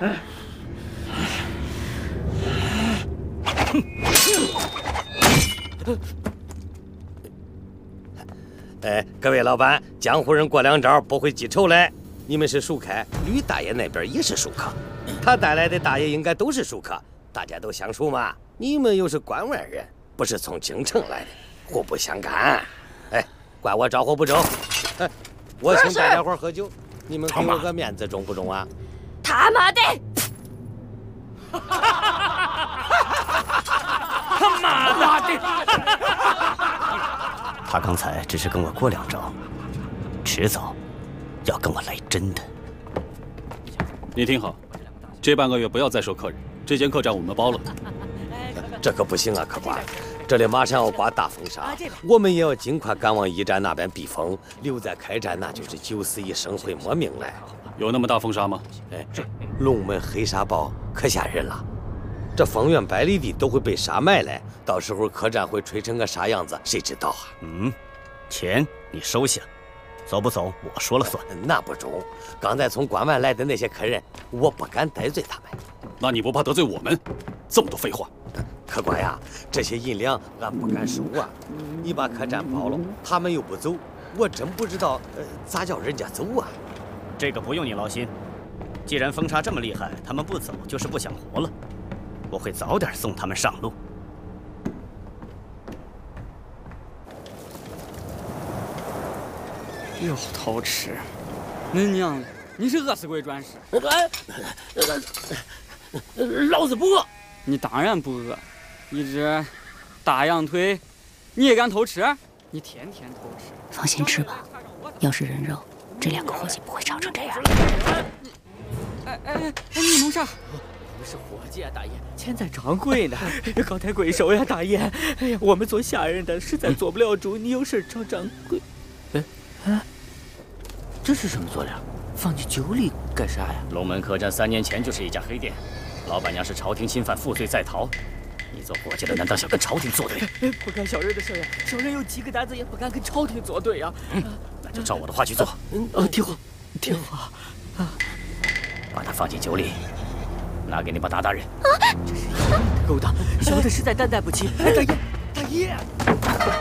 哎，各位老板，江湖人过两招不会记仇嘞。你们是熟客，吕大爷那边也是熟客，他带来的大爷应该都是熟客，大家都相熟嘛。你们又是关外人，不是从京城来的，互不相干。哎，怪我招呼不周。哎，我请大家伙喝酒，你们给我个面子中不中啊？ 他妈的！ 他妈的！ 他刚才只是跟我过两招，迟早要跟我来真的。 你听好，这半个月不要再收客人，这间客栈我们包了。 这可不行啊，客官，这里马上要刮大风沙，我们也要尽快赶往驿站那边避风，留在开站那就是九死一生会没命了。 有那么大风沙吗？ 哎，龙门黑沙暴可吓人了，这方圆百里地都会被沙埋了，到时候客栈会吹成个啥样子，谁知道啊？ 钱你收下，走不走我说了算。 那不中，刚才从关外来的那些客人，我不敢得罪他们。 那你不怕得罪我们？这么多废话。 客官呀，这些银两俺不敢收啊！你把客栈包了，他们又不走，我真不知道咋叫人家走啊！ 这个不用你劳心，既然风沙这么厉害，他们不走就是不想活了。我会早点送他们上路。 又偷吃！恁娘的，你是饿死鬼转世！ 老子不饿。 你当然不饿，一只大羊腿，你也敢偷吃？你天天偷吃。 放心吃吧，要是人肉，这两个伙计不会吵成这样。 你弄啥？ 不是伙计啊，大爷，钱在掌柜呢。高抬贵手呀，大爷。哎呀，我们做下人的实在做不了主，你有事找掌柜。这是什么佐料？放进酒里干啥呀？ 龙门客栈3年前就是一家黑店，老板娘是朝廷钦犯，负罪在逃。你做伙计的难道想跟朝廷作对？ 不干小人的事呀，小人有几个胆子也不敢跟朝廷作对呀。 那就照我的话去做。 听话，听话。 把他放进酒里，拿给你把大人。 这是一个勾当，小的实在担待不起。大爷，大爷。